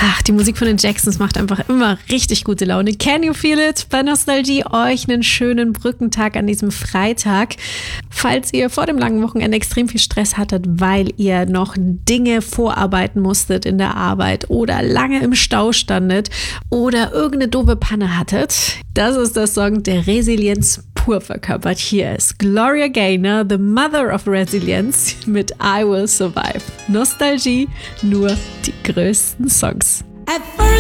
Ach, die Musik von den Jacksons macht einfach immer richtig gute Laune. Can you feel it? Bei Nostalgie euch einen schönen Brückentag an diesem Freitag. Falls ihr vor dem langen Wochenende extrem viel Stress hattet, weil ihr noch Dinge vorarbeiten musstet in der Arbeit oder lange im Stau standet oder irgendeine doofe Panne hattet, das ist der Song, der Resilienz pur verkörpert. Hier ist Gloria Gaynor, the mother of resilience, mit I Will Survive. Nostalgie, nur die größten Songs. At first